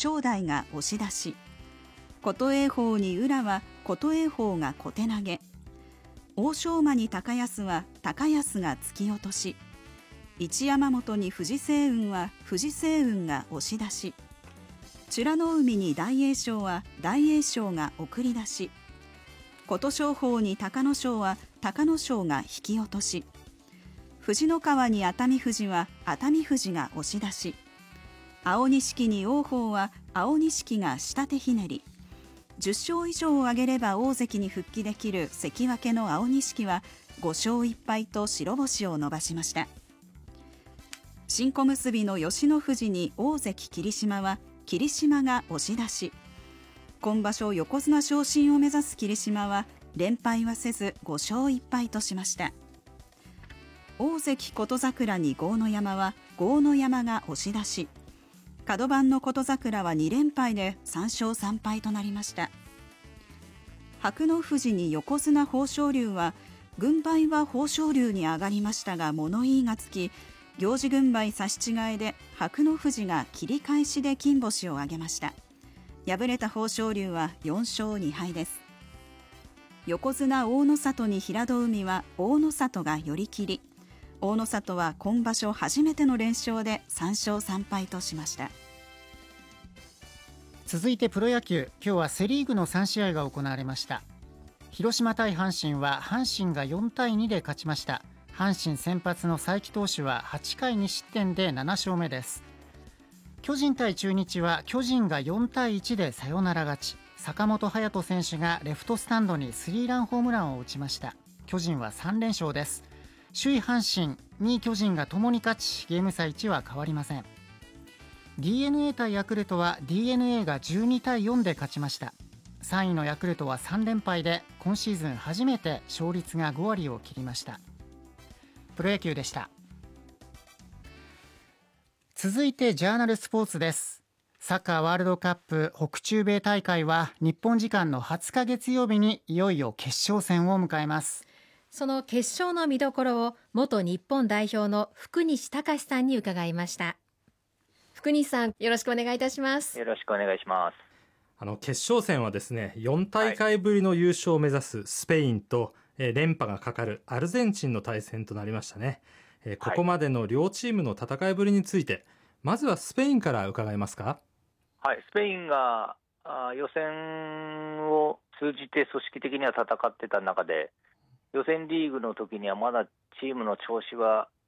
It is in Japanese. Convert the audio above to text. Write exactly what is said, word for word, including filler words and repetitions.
正代が押し出し、琴栄鵬に宇良は琴栄鵬が小手投げ、欧勝馬に高安は高安が突き落とし、一山本に藤青雲は藤青雲が押し出し、美ノ海に大栄翔は大栄翔が送り出し、琴勝峰に隆の勝は隆の勝が引き落とし、富士の川に熱海富士は熱海富士が押し出し、青錦に王鵬は青錦が下手ひねり、じゅっ勝以上を挙げれば大関に復帰できる関脇の青錦はご勝いっ敗と白星を伸ばしました。新小結の吉野富士に大関霧島は霧島が押し出し、今場所横綱昇進を目指す霧島は連敗はせずご勝いっ敗としました。大関琴櫻に豪ノ山は豪ノ山が押し出し、角番の琴櫻はに連敗でさん勝さん敗となりました。白の富士に横綱豊昇龍は軍配は豊昇龍に上がりましたが物言いがつき、行司軍配差し違えで白の富士が切り返しで金星を挙げました。敗れた豊昇龍はよん勝に敗です。横綱大野里に平戸海は大野里が寄り切り、大野里は今場所初めての連勝でさん勝さん敗としました。 続いてプロ野球、今日はセリーグのさん試合が行われました。広島対阪神は阪神がよん対にで勝ちました。阪神先発の才木投手ははち回に失点でなな勝目です。巨人対中日は巨人がよん対いちでサヨナラ勝ち、坂本勇人選手がレフトスタンドにスリーランホームランを打ちました。巨人はさん連勝です。首位阪神、にい巨人がともに勝ち、ゲーム差いちは変わりません。 ディーエヌエー 対ヤクルトは ディーエヌエー がじゅうに対よんで勝ちました。さんいのヤクルトはさん連敗で今シーズン初めて勝率がご割を切りました。プロ野球でした。続いてジャーナルスポーツです。サッカーワールドカップ北中米大会は日本時間のはつか月曜日にいよいよ決勝戦を迎えます。 その決勝の見どころを元日本代表の福西崇史さんに伺いました。福西さん、よろしくお願いいたします。 よろしくお願いします。 あの決勝戦はですね、よん大会ぶりの優勝を目指すスペインと、はい、連覇がかかるアルゼンチンの対戦となりましたね。ここまでの両チームの戦いぶりについて、まずはスペインから伺えますか。 はい、スペインが予選を通じて組織的には戦ってた中で、予選リーグの時にはまだチームの調子は